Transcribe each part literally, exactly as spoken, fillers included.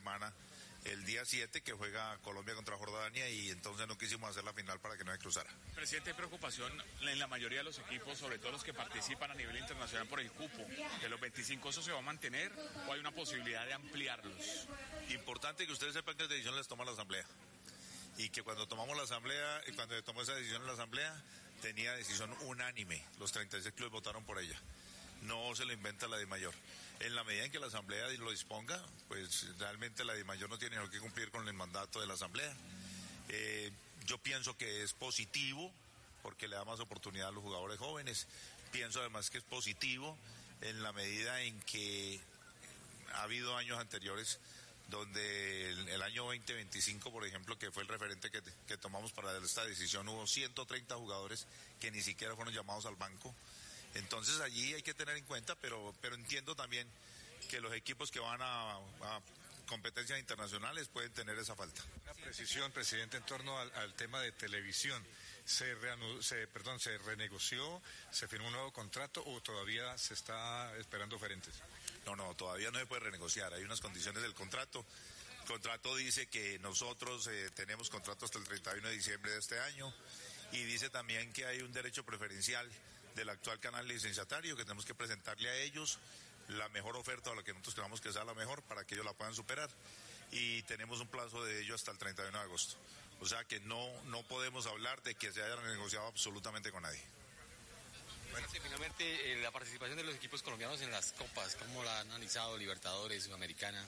semana, el día siete, que juega Colombia contra Jordania, y entonces no quisimos hacer la final para que no se cruzara. Presidente, ¿hay preocupación en la mayoría de los equipos, sobre todo los que participan a nivel internacional, por el cupo? ¿De los veinticinco eso se va a mantener o hay una posibilidad de ampliarlos? Importante que ustedes sepan que las decisiones las toma la Asamblea, y que cuando tomamos la Asamblea, y cuando tomó esa decisión en la Asamblea, tenía decisión unánime, los treinta y seis clubes votaron por ella. No se lo inventa la DIMAYOR. En la medida en que la Asamblea lo disponga, pues realmente la DIMAYOR no tiene que cumplir con el mandato de la Asamblea. Eh, yo pienso que es positivo porque le da más oportunidad a los jugadores jóvenes. Pienso además que es positivo en la medida en que ha habido años anteriores donde el, el año veinte veinticinco, por ejemplo, que fue el referente que, que tomamos para esta decisión, hubo ciento treinta jugadores que ni siquiera fueron llamados al banco. Entonces allí hay que tener en cuenta, pero, pero entiendo también que los equipos que van a, a competencias internacionales pueden tener esa falta. Una precisión, presidente, en torno al, al tema de televisión. ¿Se, reanudó, se, perdón, ¿Se renegoció, se firmó un nuevo contrato o todavía se está esperando oferentes? No, no, todavía no se puede renegociar. Hay unas condiciones del contrato. El contrato dice que nosotros eh, tenemos contrato hasta el treinta y uno de diciembre de este año, y dice también que hay un derecho preferencial del actual canal licenciatario, que tenemos que presentarle a ellos la mejor oferta, o la que nosotros creamos que sea la mejor, para que ellos la puedan superar, y tenemos un plazo de ello hasta el treinta y uno de agosto. O sea que no, no podemos hablar de que se haya renegociado absolutamente con nadie. Bueno, sí, finalmente eh, la participación de los equipos colombianos en las copas, ¿cómo la han analizado? Libertadores, Sudamericana.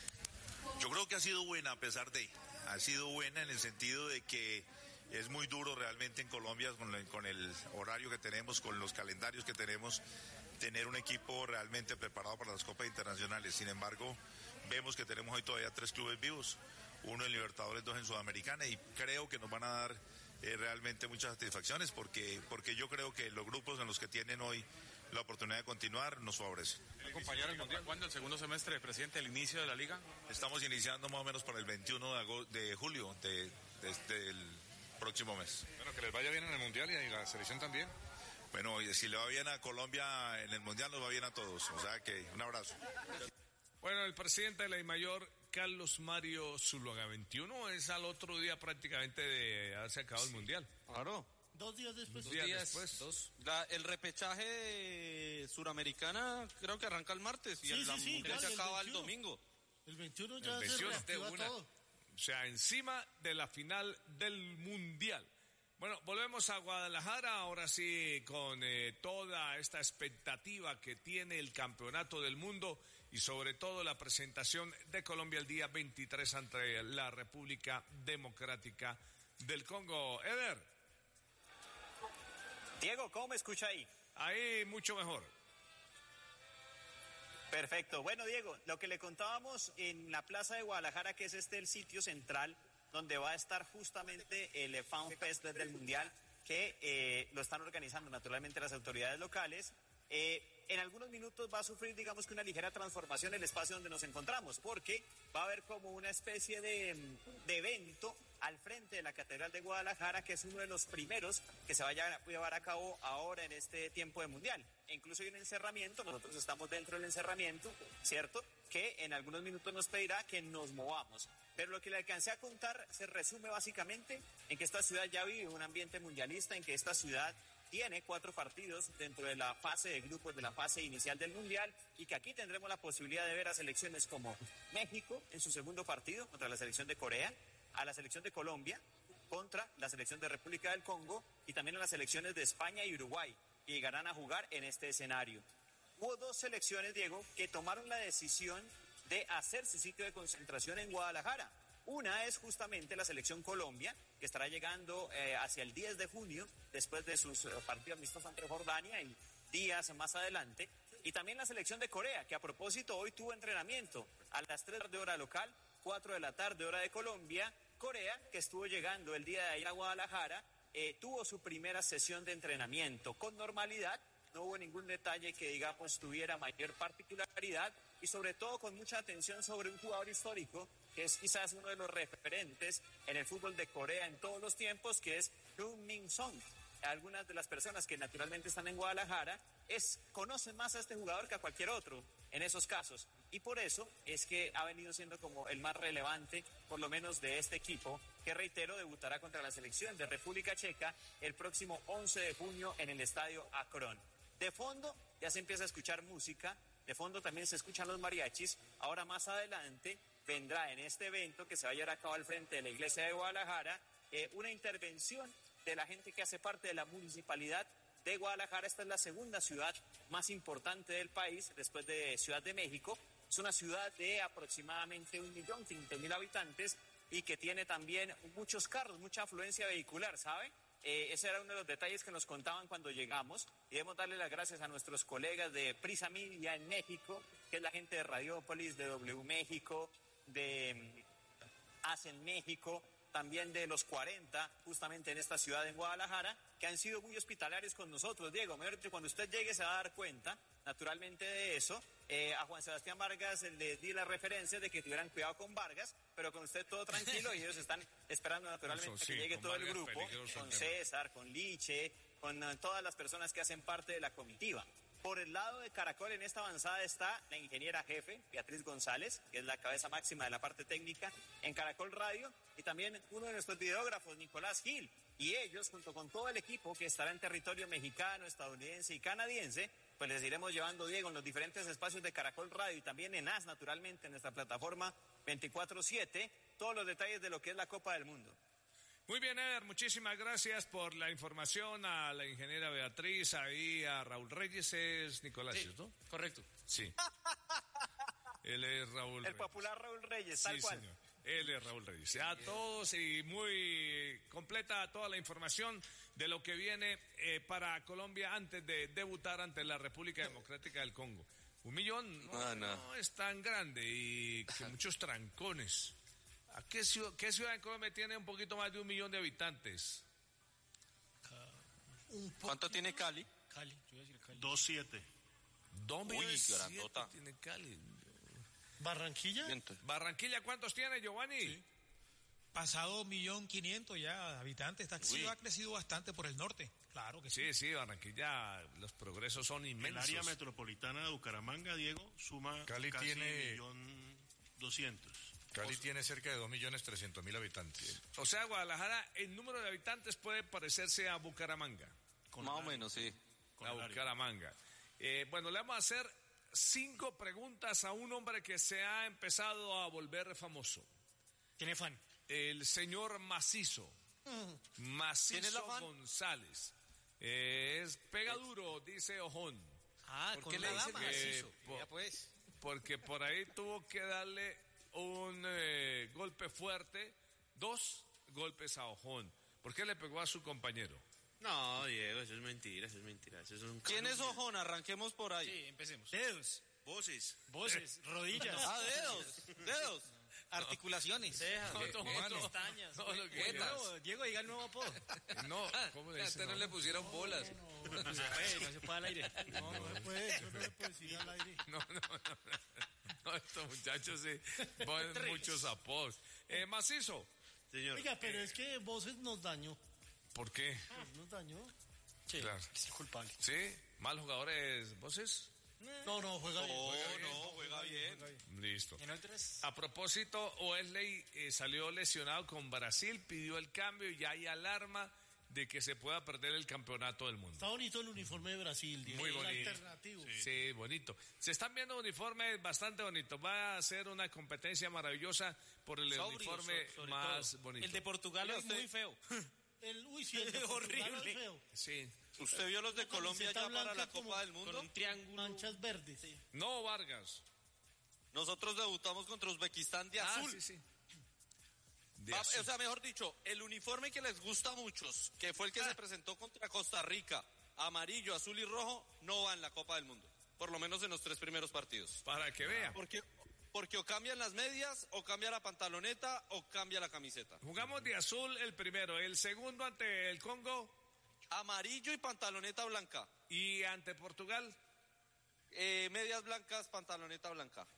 Yo creo que ha sido buena, a pesar de, ha sido buena en el sentido de que es muy duro realmente en Colombia, con, la, con el horario que tenemos, con los calendarios que tenemos, tener un equipo realmente preparado para las copas internacionales. Sin embargo, vemos que tenemos hoy todavía tres clubes vivos, uno en Libertadores, dos en Sudamericana, y creo que nos van a dar eh, realmente muchas satisfacciones, porque, porque yo creo que los grupos en los que tienen hoy la oportunidad de continuar nos favorecen. ¿Cuándo el segundo semestre, presidente, el inicio de la liga? Estamos iniciando más o menos para el veintiuno de, agosto, de julio de, de, del próximo mes. Bueno, que les vaya bien en el Mundial y a la selección también. Bueno, y si le va bien a Colombia en el Mundial, nos va bien a todos. O sea que un abrazo. Bueno, el presidente de la DIMAYOR, Carlos Mario Zuluaga, veintiuno, es al otro día prácticamente de haberse acabado el Mundial. Claro. Dos días después. Dos días, días después. Dos. La, el repechaje de Suramericana creo que arranca el martes y sí, el, sí, sí, mundial claro, se acaba el, el domingo. El veintiuno ya el veintiuno se reactiva una, todo. O sea, encima de la final del Mundial. Bueno, volvemos a Guadalajara, ahora sí, con eh, toda esta expectativa que tiene el campeonato del mundo y sobre todo la presentación de Colombia el día veintitrés ante la República Democrática del Congo. Eder. Diego, ¿cómo me escucha ahí? Ahí mucho mejor. Perfecto. Bueno, Diego, lo que le contábamos en la Plaza de Guadalajara, que es este el sitio central donde va a estar justamente el Fan Fest del Mundial, que eh, lo están organizando naturalmente las autoridades locales. Eh, en algunos minutos va a sufrir, digamos que una ligera transformación el espacio donde nos encontramos, porque va a haber como una especie de, de evento al frente de la Catedral de Guadalajara, que es uno de los primeros que se va a llevar a cabo ahora en este tiempo de Mundial. E incluso hay un encerramiento, nosotros estamos dentro del encerramiento, ¿cierto?, que en algunos minutos nos pedirá que nos movamos. Pero lo que le alcancé a contar se resume básicamente en que esta ciudad ya vive un ambiente mundialista, en que esta ciudad tiene cuatro partidos dentro de la fase de grupos, de la fase inicial del Mundial, y que aquí tendremos la posibilidad de ver a selecciones como México en su segundo partido contra la selección de Corea, a la selección de Colombia contra la selección de República del Congo, y también a las selecciones de España y Uruguay, que llegarán a jugar en este escenario. Hubo dos selecciones, Diego, que tomaron la decisión de hacer su sitio de concentración en Guadalajara. Una es justamente la selección Colombia, que estará llegando eh, hacia el diez de junio, después de sus eh, partidos amistosos ante Jordania y días más adelante. Y también la selección de Corea, que a propósito hoy tuvo entrenamiento a las tres de hora local, cuatro de la tarde hora de Colombia. Corea, que estuvo llegando el día de ayer a Guadalajara, eh, tuvo su primera sesión de entrenamiento con normalidad. No hubo ningún detalle que, digamos, tuviera mayor particularidad, y sobre todo con mucha atención sobre un jugador histórico que es quizás uno de los referentes en el fútbol de Corea en todos los tiempos, que es Heung-min Son. Algunas de las personas que naturalmente están en Guadalajara es, conocen más a este jugador que a cualquier otro en esos casos. Y por eso es que ha venido siendo como el más relevante, por lo menos de este equipo, que reitero, debutará contra la selección de República Checa el próximo once de junio en el estadio Akron. De fondo ya se empieza a escuchar música, de fondo también se escuchan los mariachis. Ahora más adelante vendrá en este evento que se va a llevar a cabo al frente de la iglesia de Guadalajara eh, una intervención de la gente que hace parte de la municipalidad de Guadalajara. Esta es la segunda ciudad más importante del país después de Ciudad de México. Es una ciudad de aproximadamente un millón quinientos mil habitantes y que tiene también muchos carros, mucha afluencia vehicular, ¿sabe? Eh, ese era uno de los detalles que nos contaban cuando llegamos y debemos darle las gracias a nuestros colegas de Prisa Media en México, que es la gente de Radiópolis, de W México, de Hacen México, también de los cuarenta, justamente en esta ciudad en Guadalajara, que han sido muy hospitalarios con nosotros. Diego, mejor dicho, cuando usted llegue se va a dar cuenta, naturalmente, de eso. Eh, a Juan Sebastián Vargas le di la referencia de que tuvieran cuidado con Vargas, pero con usted todo tranquilo y ellos están esperando naturalmente Eso, a que sí, llegue con todo el Vargas grupo, peligroso con el tema. César, con Liche, con uh, todas las personas que hacen parte de la comitiva. Por el lado de Caracol en esta avanzada está la ingeniera jefe, Beatriz González, que es la cabeza máxima de la parte técnica en Caracol Radio, y también uno de nuestros videógrafos, Nicolás Gil, y ellos, junto con todo el equipo que estará en territorio mexicano, estadounidense y canadiense, pues les iremos llevando, Diego, en los diferentes espacios de Caracol Radio y también en A S, naturalmente, en nuestra plataforma veinticuatro siete, todos los detalles de lo que es la Copa del Mundo. Muy bien, Eder, muchísimas gracias por la información a la ingeniera Beatriz, ahí a Raúl Reyes, es Nicolás, Sí, ¿no? correcto. Sí. Él es Raúl El Reyes. popular Raúl Reyes, tal Sí, cual. señor. Él es Raúl Reyes. A todos y muy completa toda la información de lo que viene eh, para Colombia antes de debutar ante la República Democrática del Congo. Un millón no, Ah, no. no es tan grande y que muchos trancones. ¿A qué ciudad, qué ciudad en Colombia tiene un poquito más de un millón de habitantes? Un ¿Cuánto tiene Cali? Cali, yo iba a decir Cali. dos siete. Dos millones siete grandota. tiene Cali. Barranquilla, Miento. ¿Barranquilla cuántos tiene, Giovanni? Pasado un millón quinientos ya habitantes. Esta ciudad ha crecido bastante por el norte. Claro que sí. Sí, sí, Barranquilla, los progresos son El inmensos. área metropolitana de Bucaramanga, Diego, suma Cali casi tiene- un millón doscientos. Cali tiene cerca de dos millones trescientos mil habitantes. O sea, Guadalajara, el número de habitantes puede parecerse a Bucaramanga. Más o menos, sí. Con a el área. Bucaramanga. Eh, bueno, le vamos a hacer cinco preguntas a un hombre que se ha empezado a volver famoso. Tiene fan. El señor Macizo. Macizo ¿Quién es la fan? González. Eh, es pega duro, dice Ojón. Ah, ¿Por con qué la le dicen dama. macizo? Eh, Ya, pues. Porque por ahí tuvo que darle un eh, golpe fuerte, dos golpes a Ojón. ¿Por qué le pegó a su compañero? No, Diego, eso es mentira, eso es mentira. Eso es un ¿Quién es calumnia. Ojón? Arranquemos por ahí. Sí, empecemos. dedos, Voces. Voces, rodillas, Ah, dedos, dedos. articulaciones. No, no, no, pestañas. no, lo que ¿Qué quieras. nuevo? Diego, diga el nuevo apodo. No, ¿cómo le dicen? Antes no le pusieron bolas. No se puede, no se puede al aire. no, no se puede, eso no se puede decir al aire. No, no, no. No, estos muchachos sí ponen muchos apodos. Eh, Macizo, Señor. Oiga, pero es que Voces nos dañó, ¿por qué? nos dañó. Sí, Claro. es culpable. ¿Sí? ¿Mal jugadores voces? No, no, juega bien. No, juega bien, no, juega bien. juega bien. Listo. En otras. A propósito, Wesley eh, salió lesionado con Brasil, pidió el cambio y ya hay alarma de que se pueda perder el campeonato del mundo. Está bonito el uniforme de Brasil, Diego. Muy Es bonito. alternativo. Sí, bonito. Se están viendo uniformes bastante bonitos. Va a ser una competencia maravillosa por el Sobrio, uniforme so- sobre más todo. bonito. El de Portugal Mira es usted. muy feo. El, uy, sí, el de Portugal Horrible. es feo. Sí. ¿Usted vio los de Colombia camiseta ya para blanca la como- Copa del Con Mundo? un triángulo. Manchas verdes. No, Vargas. Nosotros debutamos contra Uzbekistán de Ah, azul. sí, sí. De Va- azul. O sea, mejor dicho, el uniforme que les gusta a muchos, que fue el que se presentó contra Costa Rica, amarillo, azul y rojo, no va en la Copa del Mundo. Por lo menos en los tres primeros partidos. Para que vea. Porque, porque o cambian las medias, o cambia la pantaloneta, o cambia la camiseta. Jugamos de azul el primero, el segundo ante el Congo Amarillo y pantaloneta blanca. y ante Portugal Eh, medias blancas, pantaloneta blanca.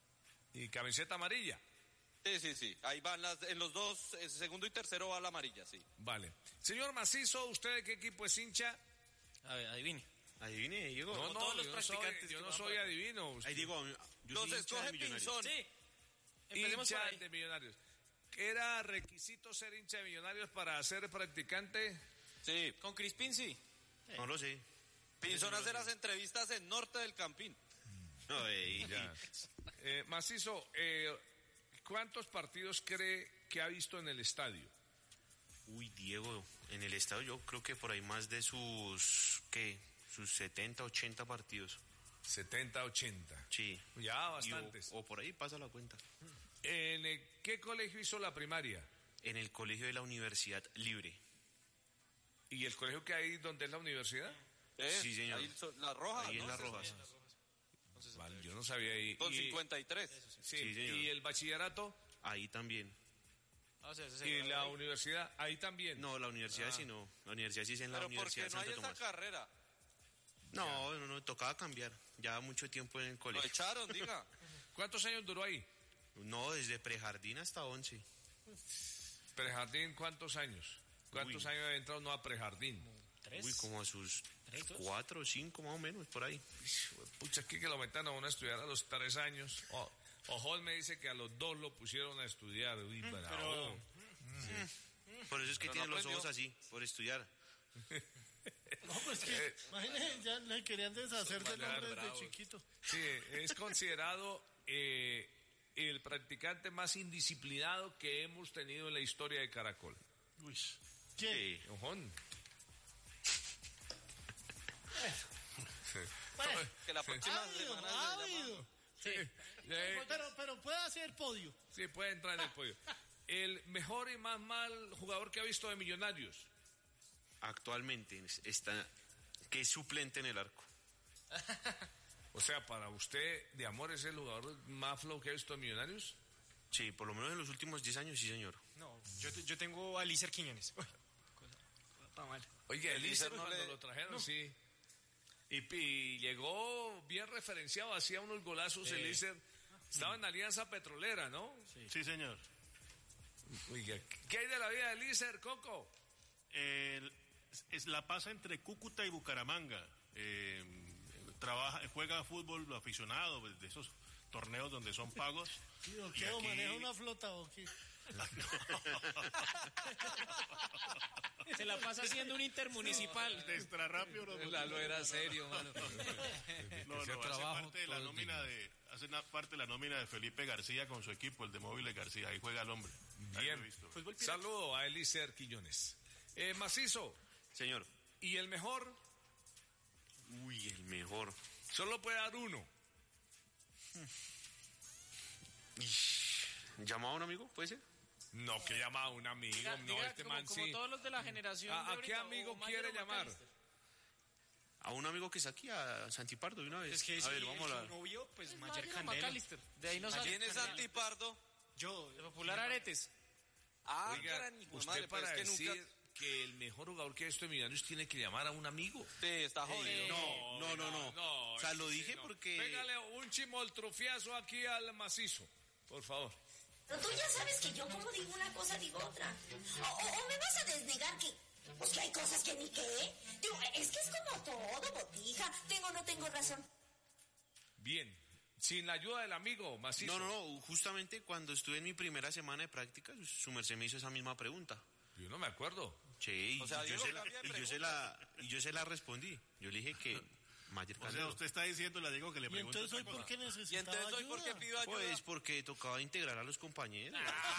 y camiseta amarilla. Sí, sí, sí. Ahí van las, en los dos, el segundo y tercero va la amarilla, sí. Vale. Señor Macizo, ¿usted de qué equipo es hincha? A ver, adivine. Adivine, Diego. No, no, todos los yo no soy, practicantes yo que no van soy para- adivino. Ahí digo, yo Los soy hincha escoge de Millonarios. Pinzón. Sí. Empecemos por Hincha ahí. de Millonarios. ¿Era requisito ser hincha de Millonarios para ser practicante? Sí. Con Crispín sí. No lo sé. Pinzón hace las entrevistas en Norte del Campín. No, eh, Ya. Eh, Macizo, eh, ¿cuántos partidos cree que ha visto en el estadio? Uy, Diego, en el estado yo creo que por ahí más de sus, ¿qué? Sus setenta, ochenta partidos. setenta, ochenta. Sí. Ya, Y bastantes. O, o por ahí pasa la cuenta. ¿En eh, qué colegio hizo la primaria? En el colegio de la Universidad Libre. ¿Y el colegio que hay donde es la universidad? ¿Eh? Sí, señor. Ahí so- las rojas, Ahí ¿no? en las rojas. Vale, yo no sabía ahí. Con Y- cincuenta y tres. sí, Sí, señor. ¿Y el bachillerato? Ahí también. Ah, o sea, ese se ¿Y graduó la ahí. universidad? Ahí también. No, la universidad Ah. sí no. La universidad sí es en la Pero ¿por Universidad qué de no hay Santo esa Tomás. carrera? No, no, no, tocaba cambiar. Ya mucho tiempo en el Lo colegio. echaron, diga. ¿Cuántos años duró ahí? No, desde prejardín hasta once. ¿Prejardín cuántos años? ¿Cuántos Uy. años ha entrado no a prejardín? ¿Tres? Uy, como a sus ¿Tres, dos? cuatro o cinco más o menos, por ahí. Pucha, aquí que lo metan a uno a estudiar a los tres años. O, Ojol me dice que a los dos lo pusieron a estudiar. Uy, bravo. pero- Por eso es que Pero tiene no los ojos aprendió. así, por estudiar. No, pues que, imagínese, ya le querían deshacer del Van a hombre dar desde bravos. chiquito. Sí, es considerado eh, el practicante más indisciplinado que hemos tenido en la historia de Caracol. Uy. ¿Quién? Sí. Ojón. Bueno, Que la próxima ha habido, semana ha se llama- habido. Sí, eh, Pero, pero puede hacer podio. sí, puede entrar en el podio. El mejor y más mal jugador que ha visto de Millonarios. Actualmente está, que es suplente en el arco. O sea, para usted, de amor, ¿es el jugador más flow que ha visto de Millonarios? Sí, por lo menos en los últimos diez años, sí, señor. No, yo, yo tengo a Lícer Quiñones. Uy, cosa- está mal. Oye, El Elícer Lícer no cuando le- lo trajeron, sí. Y, y llegó bien referenciado, hacía unos golazos Sí. Elícer. Estaba en Alianza Petrolera, ¿no? Sí, señor. Oiga, ¿qué hay de la vida de Elícer, Coco? El- es la pasa entre Cúcuta y Bucaramanga. Eh, trabaja, juega fútbol aficionado, de esos torneos donde son pagos. Sí, ¿o Y qué? ¿O aquí- maneja una flota o qué? Se la pasa haciendo un intermunicipal. De extra rápido. no, no, Lalo era serio, mano. No, no, Ese hace trabajo, parte de la todo nómina de, hace una parte de la nómina de Felipe García con su equipo, el de Móviles García. Ahí juega el hombre. Ahí lo he Bien. visto. Saludo a Elícer Quiñones. Eh, Macizo, Señor. ¿y el mejor? Uy, el mejor. Solo puede dar uno. ¿Llamaba a un amigo? ¿Puede ser? No, que llama a un amigo. Diga- no, diga este como, man como sí. todos los de la generación. ¿A- de a qué ahorita, amigo o Mayer quiere o llamar? McAllister. A un amigo que está aquí, a Santipardo, de una vez. Es que a si ver, vamos a su hablar. novio, pues Mayer Mayer o Candela. McAllister. De ahí nos ¿Quién es Antipardo? Yo, de Popular Aretes. Ah, Oiga, gran hijo de usted madre, pero para es que decir nunca... que el mejor jugador que ha visto de Millonarios tiene que llamar a un amigo. Sí, está jodido. No, no, no, no. No, O sea, lo sí, dije no. porque... Pégale un chimoltrofiazo aquí al Macizo, por favor. Pero tú ya sabes que yo como digo una cosa, digo otra. O, o- o me vas a desnegar que... Pues que hay cosas que ni qué. Digo, es que es como todo, botija. Tengo o no tengo razón. Bien, sin la ayuda del amigo Macizo. No, no, no. Justamente cuando estuve en mi primera semana de práctica, su merced me hizo esa misma pregunta. Yo no me acuerdo. Sí, y, O sea, yo, Diego se la, cambia de y yo se la y yo se la respondí. Yo le dije que Mayer O sea, Candelo. usted está diciendo, le digo que le ¿Y pregunto entonces hoy otra por cosa. qué ¿Y necesitaba entonces hoy ayuda? por qué pido ayuda? Pues porque tocaba integrar a los compañeros.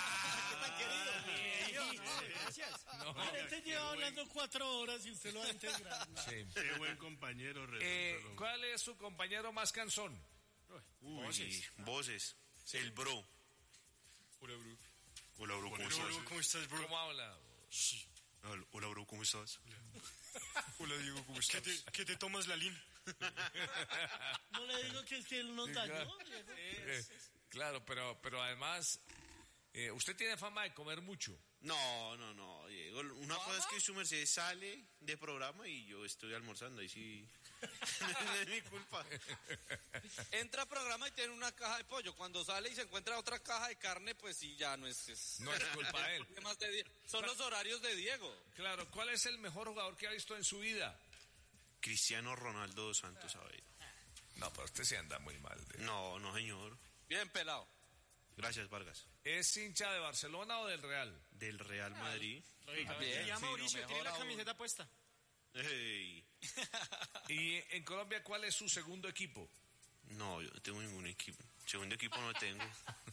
La gente lleva hablando cuatro horas y usted lo va a integrar. Sí. Qué buen compañero. Eh, resulta, ¿Cuál es su compañero más cansón? Uy, voces. El bro. Hola, bro. Hola, bro, ¿cómo estás? ¿Cómo estás, bro? ¿Cómo habla? Hola, hola, bro, ¿cómo estás? Hola, Diego, ¿cómo estás? ¿Qué te, qué te tomas, Lalín? No le digo que es que él nos dañó. Diego. Eh, claro, pero, pero además, eh, usted tiene fama de comer mucho. No, no, no, Diego. Una cosa es que su merced sale de programa y yo estoy almorzando. Ahí sí. No es mi culpa. Entra a programa y tiene una caja de pollo. Cuando sale y se encuentra otra caja de carne, pues sí, ya no es... es- No es culpa de él. problemas de Die- Son los horarios de Diego. Claro, ¿cuál es el mejor jugador que ha visto en su vida? Cristiano Ronaldo dos Santos Aveiro. No, pero usted sí anda muy mal. De... No, no, señor. Bien pelado. Gracias, Vargas. ¿Es hincha de Barcelona o del Real? Del Real Madrid. Oiga, bien, ya Mauricio, no tiene la camiseta aún puesta. Hey. ¿Y en Colombia cuál es su segundo equipo? No, yo no tengo ningún equipo. Segundo equipo no tengo.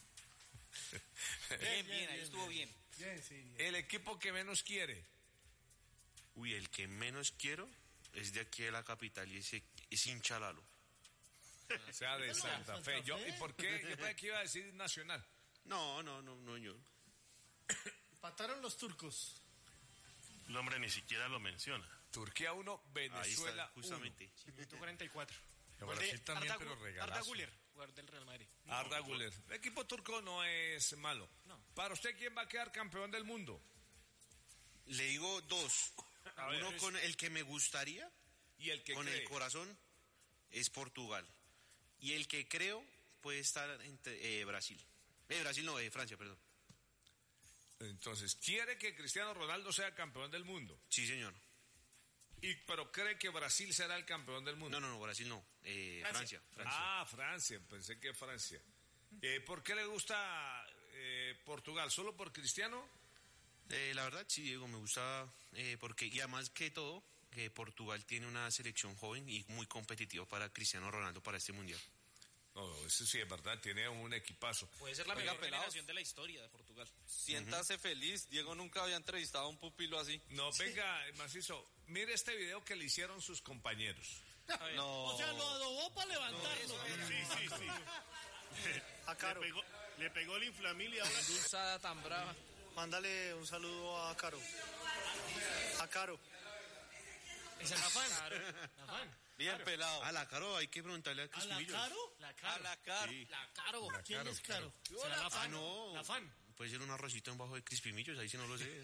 Bien, bien, ahí estuvo bien. Bien, sí. Bien. ¿El equipo que menos quiere? Uy, el que menos quiero es de aquí de la capital y ese es hincha Lalo. O sea, de Santa Fe. Yo, ¿y por qué? Yo pensé que iba a decir Nacional. No, no, no, no, yo. Empataron los turcos. El hombre ni siquiera lo menciona. Turquía uno, Venezuela Ahí está, justamente. ciento cuarenta y cuatro. Brasil también, pero regalazo. Arda Güler, jugador del Real Madrid. Arda Güler. El equipo turco no es malo. No. Para usted, ¿quién va a quedar campeón del mundo? Le digo dos. A ver, Uno con el que me gustaría, y el que con cree. el corazón, es Portugal. Y el que creo puede estar entre eh, Brasil. Eh, Brasil no, eh, Francia, perdón. Entonces, ¿quiere que Cristiano Ronaldo sea campeón del mundo? Sí, señor. Y, ¿pero cree que Brasil será el campeón del mundo? No, no, no, Brasil no. Eh, Francia. Francia. Francia. Ah, Francia, pensé que Francia. Eh, ¿Por qué le gusta eh, Portugal? ¿Solo por Cristiano? Eh, la verdad, sí, Diego, me gusta eh, porque, y además que todo, que Portugal tiene una selección joven y muy competitiva para Cristiano Ronaldo para este mundial. No, eso sí es verdad, tiene un equipazo. Puede ser la Oiga, mejor pelados. generación de la historia de Portugal. Siéntase feliz. Diego nunca había entrevistado a un pupilo así. No, venga, Macizo, mire este video que le hicieron sus compañeros. No. O sea, lo adobó para levantarlo. Sí, sí, sí. A Caro. Le pegó, le pegó el inflamil y ahora... Dulzada tan brava. Mándale un saludo a Caro. A Caro. ¿Es el Afán? Afán. Bien pelado. A la Caro hay que preguntarle a ¿A la Crispimillos. Caro? La A Caro. la cara. Sí. La Caro. ¿Quién es Caro? ¿Será la Ah, Afán? no. La Afán. Puede ser un arrocito en bajo de Crispimillos, ahí sí no lo sé.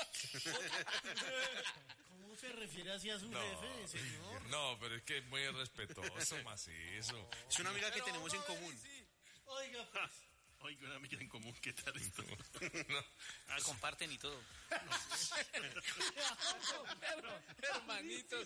¿Cómo se refiere así a su No. jefe, señor? No, pero es que es muy respetuoso, Macizo. Es una amiga que tenemos en común. Oiga, pues. Oiga, una amiga en común, ¿qué tal esto? No. Ah, comparten y todo. Hermanitos.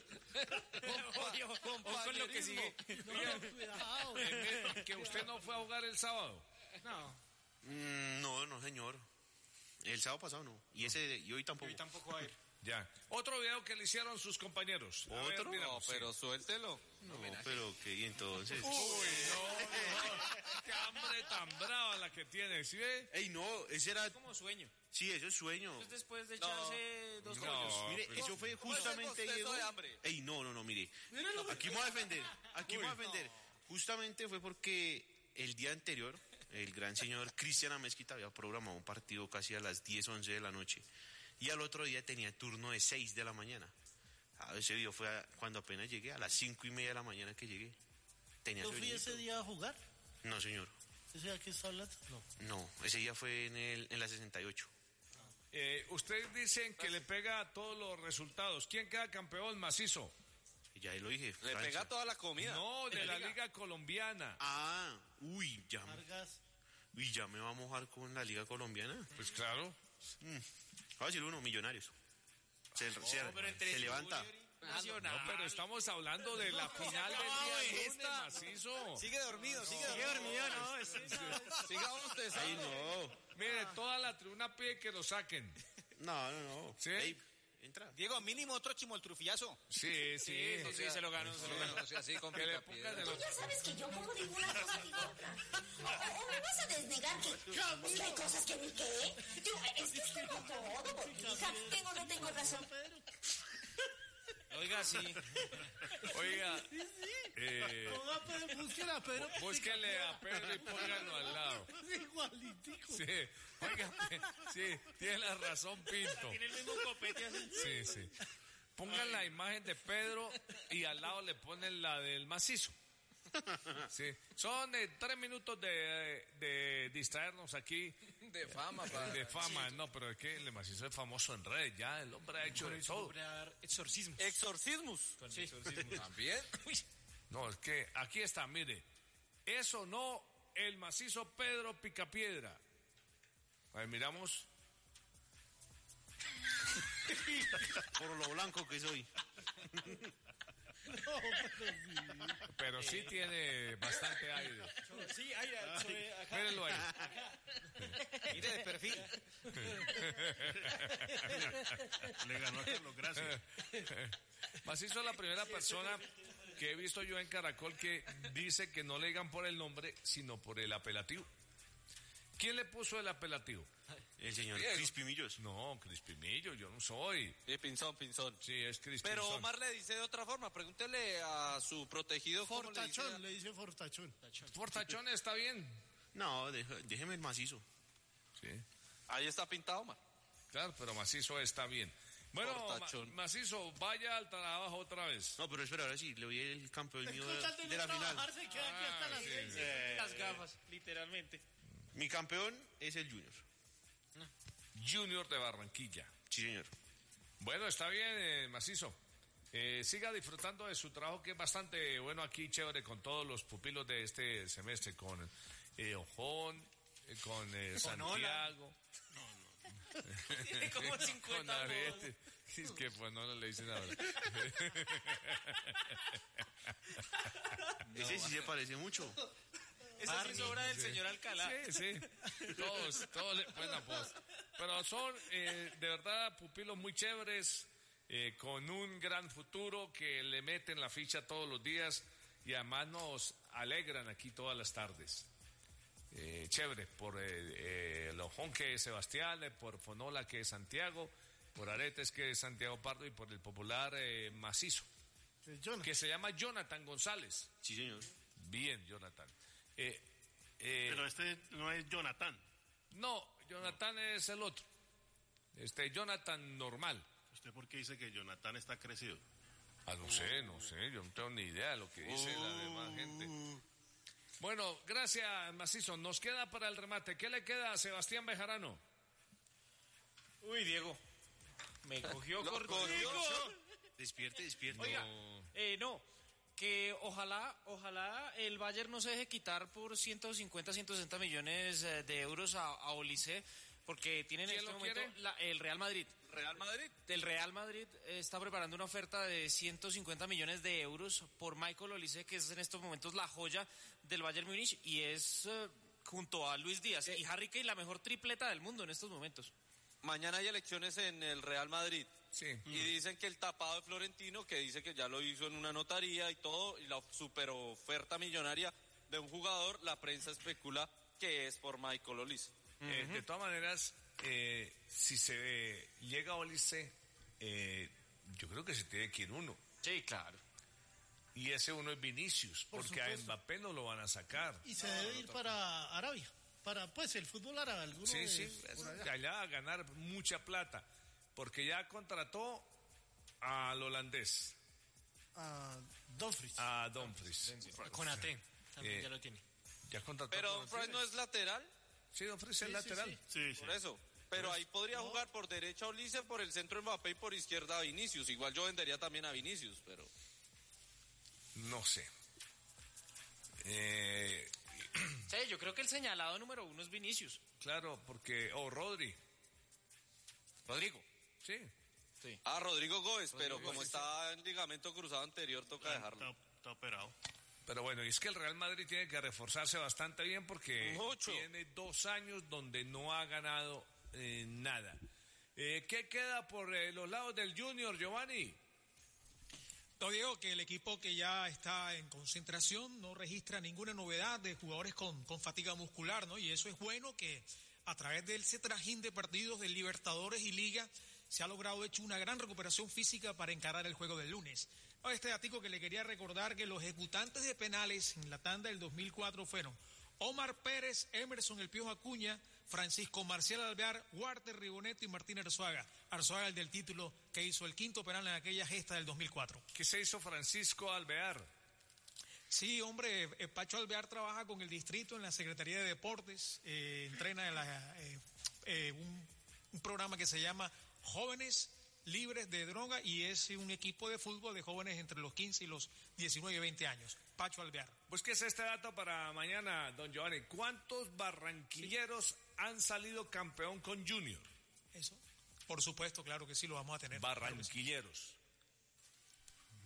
O con lo que sigue. No, cuidado. Que usted no fue a jugar el sábado. No. Mm, no, no, señor. El sábado pasado no. Y ese y hoy tampoco. Hoy tampoco va a ir. Ya. Otro video que le hicieron sus compañeros. A ver, ¿Otro? miramos, No, pero suéltelo. No, pero que y entonces. Uy, no, no. Qué hambre tan brava la que tiene, ¿sí ve? Ey, no, ese era. Es como sueño. Sí, eso es sueño. Es después de No. echarse dos No. rollos. Mire, pues- eso fue Puede ser justamente bostezo Diego. de hambre. Ey, no, no, no, mire. Aquí me voy a defender. Aquí me voy a defender. Justamente fue porque el día anterior, el gran señor Cristian Amezquita había programado un partido casi a las diez, once de la noche. Y al otro día tenía turno de seis de la mañana. Ah, ese video fue a- cuando apenas llegué, a las cinco y media de la mañana que llegué. Tenía ¿Yo fui sueñito. ese día a jugar? No, señor. ¿Ese día que está hablando? No. No, ese día fue en, el, en la sesenta y ocho. Eh, ustedes dicen que le pega a todos los resultados. ¿Quién queda campeón, Macizo? Ya lo dije. Le Francia. pega toda la comida. No, de la Liga Colombiana. Ah, uy, ya, Vargas. uy, ya me va a mojar con la Liga Colombiana. Pues claro. Mm. Voy a decir uno, Millonarios. Se, se- se levanta. Nacional. No, pero estamos hablando de la final del día lunes, Macizo. Sigue dormido, sigue Qué dormido. dormido, ¿no? Siga usted. Ay, no. Mire, toda la tribuna pide que lo saquen. No, no, no. ¿Sí? Ey, entra. Diego, mínimo otro chimoltrufillazo. Sí, sí. Sí, sí, se lo ganó, se lo ganó. O sea, así con Que le picapiedra. pongan de Tú los... ya sabes que yo como digo una cosa digo otra. O, o- o me vas a desnegar que, pues, que hay cosas que ni qué. Digo, es que es como todo, botija. Tengo o no tengo razón. Oiga, sí. Oiga, eh, Ponga a Pedro, busquen a Pedro. búsquele a Pedro y pónganlo al lado. Es igualitico. Sí, oiga, sí, tiene la razón, Pinto. Tiene el mismo copete así. Sí, sí. Pongan la imagen de Pedro y al lado le ponen la del Macizo. Sí. Son eh, tres minutos de, de distraernos aquí. De fama, pa. De fama, no, pero es que el Macizo es famoso en red, ya el hombre ha hecho de todo. Exorcismo. Exorcismus. Sí. También. No, es que aquí está, mire. Eso no, el Macizo Pedro Picapiedra. A ver, miramos. Por lo blanco que soy. No, pero sí. Pero sí tiene bastante aire. Sí, aire. Sobre acá. Mírenlo ahí. Mire de perfil. Le ganó a Carlos, gracias. Macizo es la primera persona que he visto yo en Caracol que dice que no le digan por el nombre, sino por el apelativo. ¿Quién le puso el apelativo? El señor Diego. Crispimillos. No, Crispimillo, yo no soy. Sí, Pinzón, Pinzón. Sí, es Crispimillo. Pero Omar le dice de otra forma. Pregúntele a su protegido cómo le dice. Fortachón, le dice Fortachón. Fortachón está bien. No, deja- déjeme el macizo. Sí. Ahí está pintado, Omar. Claro, pero Macizo está bien. Bueno, Fortachón. Ma- Macizo, vaya al trabajo otra vez. No, pero espera, ahora sí, le doy el campeón mío Con de, tal de no de la final. trabajar, se queda aquí hasta las sí, seis. Eh, Las gafas, literalmente. Mi campeón es el Junior. Junior de Barranquilla. Sí, señor. Bueno, está bien, eh, Macizo. Eh, siga disfrutando de su trabajo, que es bastante bueno aquí, chévere, con todos los pupilos de este semestre, con eh, Ojón, eh, con eh, Santiago. Tiene como con cincuenta Arete. Es que pues no le dicen ahora. Ese sí se parece mucho. Esa sí es obra del señor Alcalá. Sí, sí. Todos, todos le ponen apodos. Pero son, eh, de verdad, pupilos muy chéveres, eh, con un gran futuro, que le meten la ficha todos los días y además nos alegran aquí todas las tardes. Eh, chévere, por eh, eh, el Ojón, que es Sebastián, eh, por Fonola, que es Santiago, por Aretes, que es Santiago Pardo, y por el popular eh, Macizo, que se llama Jonathan González. Sí, señor. Bien, Jonathan. Eh, eh, Pero este no es Jonathan. no, Jonathan es el otro. Este, Jonathan normal. ¿Usted por qué dice que Jonathan está crecido? Ah, no sé, no sé, yo no tengo ni idea de lo que dice la demás gente. Bueno, gracias, Macizo. Nos queda para el remate. ¿Qué le queda a Sebastián Bejarano? Uy, Diego. Me cogió Lo corto. cogió. Despierte, despierte. Oiga, eh, no, que ojalá, ojalá el Bayern no se deje quitar por ciento cincuenta, ciento sesenta millones eh, de euros a, a Olise, porque tienen en ¿Quién este lo momento quiere? la- el Real Madrid. Real Madrid. El Real Madrid eh, está preparando una oferta de ciento cincuenta millones de euros por Michael Olise, que es en estos momentos la joya del Bayern Múnich, y es eh, junto a Luis Díaz y Harry Kane la mejor tripleta del mundo en estos momentos. Mañana hay elecciones en el Real Madrid. Sí. Y dicen que el tapado de Florentino, que dice que ya lo hizo en una notaría y todo, y la super oferta millonaria de un jugador, la prensa especula que es por Michael Olise. Eh, de todas maneras, eh, si se eh, llega a Olise, eh, yo creo que se tiene que ir uno. Sí, claro. Y ese uno es Vinicius, Por porque a supuesto. Mbappé no lo van a sacar. Y se debe ir para Arabia, para pues el fútbol árabe. Alguno Sí, de- sí, por eso, allá. de allá a ganar mucha plata, porque ya contrató al holandés, A Dumfries. a Dumfries. Con A T, también Eh, ya lo tiene. Ya contrató Pero a Dumfries no es lateral, Sí, Dumfries es Sí, sí, lateral. sí. Sí, sí. por eso. Pero ahí podría jugar por derecha Olise, por el centro Mbappé y por izquierda a Vinicius. Igual yo vendería también a Vinicius, pero... No sé. Eh, Sí, yo creo que el señalado número uno es Vinicius. claro, porque... O Rodri. Rodrigo. Sí. Sí. Ah, Rodrigo Gómez, pero Rodrigo, como sí, está en ligamento cruzado anterior, toca dejarlo. Está, está operado. Pero bueno, y es que el Real Madrid tiene que reforzarse bastante bien porque Mucho. tiene dos años donde no ha ganado eh, nada. Eh, ¿Qué queda por eh, los lados del Junior, Giovanni? No, Diego, que el equipo que ya está en concentración no registra ninguna novedad de jugadores con, con fatiga muscular, ¿no? Y eso es bueno, que a través de ese trajín de partidos de Libertadores y Liga se ha logrado hecho una gran recuperación física para encarar el juego del lunes. No, este datico que le quería recordar, que los ejecutantes de penales en la tanda del dos mil cuatro fueron Omar Pérez, Emerson El Piojo Acuña, Francisco Marcial Alvear, Walter Riboneto y Martín Arzuaga. Arzuaga, el del título, que hizo el quinto penal en aquella gesta del dos mil cuatro. ¿Qué se hizo Francisco Alvear? Sí, hombre, eh, Pacho Alvear trabaja con el distrito en la Secretaría de Deportes, eh, entrena en la, eh, eh, un, un programa que se llama Jóvenes Libres de Droga, y es un equipo de fútbol de jóvenes entre los quince y los diecinueve, veinte años. Pacho Alvear. Búsquese este dato para mañana, don Giovanni. ¿Cuántos barranquilleros han salido campeón con Junior? Eso, por supuesto, claro que sí, lo vamos a tener. Barranquilleros.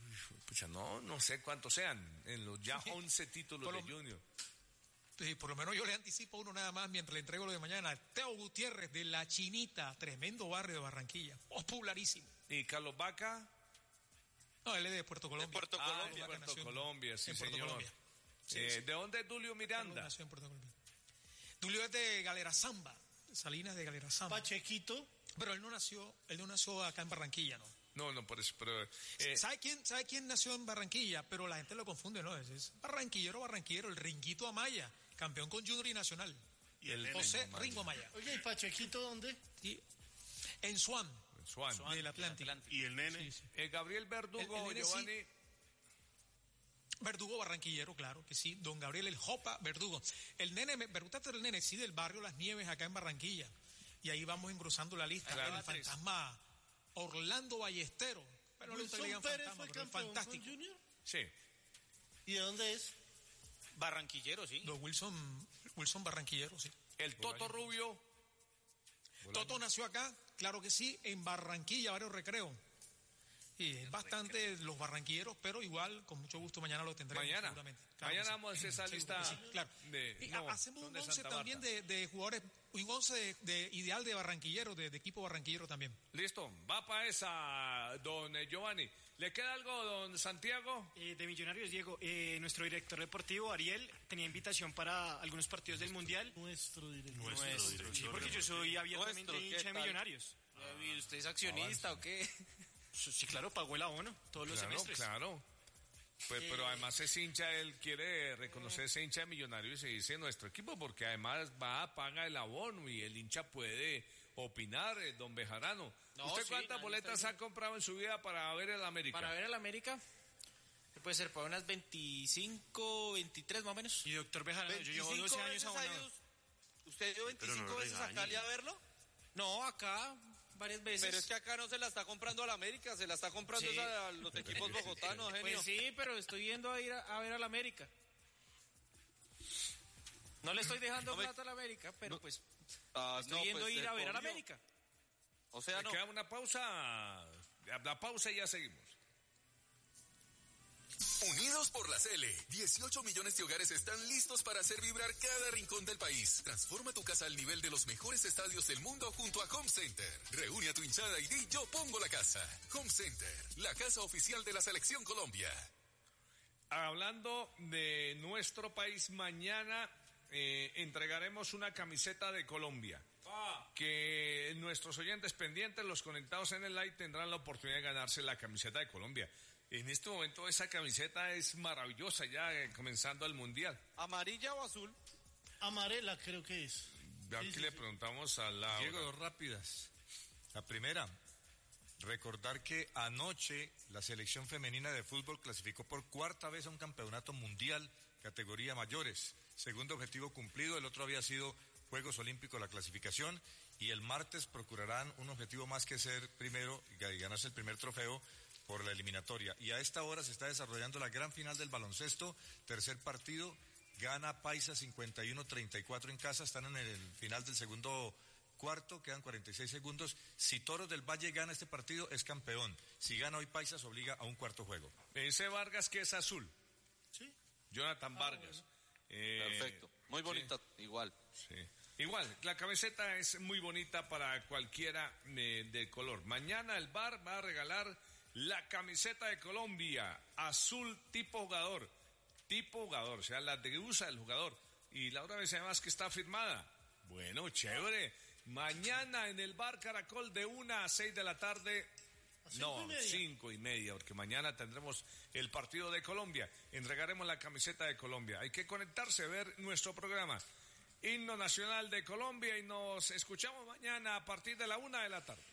Pucha, no, no sé cuántos sean, en los ya once títulos Por de lo- Junior. Sí, por lo menos yo le anticipo uno nada más mientras le entrego lo de mañana. Teo Gutiérrez de La Chinita, tremendo barrio de Barranquilla, popularísimo. ¿Y Carlos Vaca? No, él es de Puerto Colombia. Puerto Ah, Colombia. Vaca Puerto nació en- Colombia, sí, en Puerto señor. Colombia. Sí, Eh, sí. ¿De dónde es Dulio Miranda? Nació en Puerto Colombia. Dulio es de Galera Zamba, Salinas de Galera Zamba. Pachequito. Pero él no nació, él no nació acá en Barranquilla, ¿no? No, no, por eso, pero... eh, ¿Sabe quién, ¿Sabe quién nació en Barranquilla? Pero la gente lo confunde, ¿no? Es, es barranquillero, barranquillero, el Ringuito Amaya, campeón con Junior y Nacional. Y el José Ringo Amaya. Oye, ¿y Pachequito dónde? Sí. En Swan, Swan. del Atlántico. Y el nene. Sí, sí. Eh, Gabriel Verdugo, El- el nene sí. Giovanni... Verdugo barranquillero, claro que sí. Don Gabriel el Jopa Verdugo. El nene, me preguntaste del nene, sí, del barrio Las Nieves, acá en Barranquilla. Y ahí vamos engrosando la lista. Claro. El fantasma Orlando Ballestero. Pero no le gusta que le Wilson digan Pérez fantasma, fue pero es campeón con fantástico. Junior. Sí. ¿Y de dónde es? Barranquillero, sí. Don Wilson, Wilson Barranquillero, sí. El Toto Rubio... Toto nació acá, claro que sí, en Barranquilla, Barrio Recreo. Y es bastante los barranquilleros, pero igual, con mucho gusto, mañana lo tendremos. Mañana. Seguramente. Claro Mañana que sí. vamos a hacer esa Seguro lista que sí, claro. de... Y no, hacemos son un de once Santa también Marta. de, de jugadores, un once de, de ideal de barranquillero, de, de equipo barranquillero también. Listo, va para esa, don eh, Giovanni. ¿Le queda algo, don Santiago? Eh, de Millonarios, Diego, eh, nuestro director deportivo, Ariel, tenía invitación para algunos partidos del Mundial. Nuestro director. Nuestro Nuestro, director sí, porque yo soy abiertamente Nuestro, ¿qué hincha de tal? Millonarios. ¿Y usted es accionista o qué? Sí, claro, pagó el abono todos los Claro, semestres. claro. Pues, Eh, pero además es hincha, él quiere reconocer ese hincha de Millonarios y se dice nuestro equipo, porque además va, paga el abono y el hincha puede opinar, eh, don Bejarano. No, ¿Usted sí, cuántas nadie boletas está ha comprado en su vida para ver el América? Para ver al América, que puede ser para unas veinticinco, veintitrés más o menos. Y doctor Bejarano, yo llevo veinticinco doce años veces ha abonado. ido- ¿Usted dio Pero no veinticinco lo veces a regañe. Cali a verlo? No, acá varias veces. Pero es que acá no se la está comprando a la América, se la está comprando Sí. es a los equipos bogotanos, genio. Pues sí, pero estoy yendo a ir a, a ver al América. No le estoy dejando No me- plata al América, pero pues Ah, estoy no, yendo pues, a ir a ver al obvio. América. O sea, ¿Le no. queda una pausa? La pausa y ya seguimos. Unidos por la C L, dieciocho millones de hogares están listos para hacer vibrar cada rincón del país. Transforma tu casa al nivel de los mejores estadios del mundo junto a Home Center. Reúne a tu hinchada y di yo pongo la casa. Home Center, la casa oficial de la Selección Colombia. Hablando de nuestro país, mañana eh, entregaremos una camiseta de Colombia. Que nuestros oyentes pendientes, los conectados en el live, tendrán la oportunidad de ganarse la camiseta de Colombia. En este momento esa camiseta es maravillosa ya eh, comenzando el Mundial. ¿Amarilla o azul? Amarela creo que es. Aquí le preguntamos a la... Diego, dos rápidas. La primera, recordar que anoche la selección femenina de fútbol clasificó por cuarta vez a un campeonato mundial categoría mayores. Segundo objetivo cumplido, el otro había sido Juegos Olímpicos, la clasificación, y el martes procurarán un objetivo más que ser primero y ganarse el primer trofeo por la eliminatoria. Y a esta hora se está desarrollando la gran final del baloncesto, tercer partido, gana Paisa cincuenta y uno treinta y cuatro en casa, están en el final del segundo cuarto, quedan cuarenta y seis segundos. Si Toros del Valle gana este partido, es campeón. Si gana hoy Paisa, se obliga a un cuarto juego. Ese Vargas que es azul. Sí. Jonathan Vargas. Eh, Perfecto. Muy bonita, igual. Sí. Igual, la camiseta es muy bonita para cualquiera eh, de color. Mañana el bar va a regalar la camiseta de Colombia, azul tipo jugador, tipo jugador, o sea, la que usa el jugador. Y la otra vez además que está firmada. Bueno, chévere. Mañana en el bar Caracol de una a seis de la tarde. No, cinco y media, porque mañana tendremos el partido de Colombia. Entregaremos la camiseta de Colombia. Hay que conectarse a ver nuestro programa. Himno Nacional de Colombia y nos escuchamos mañana a partir de la una de la tarde.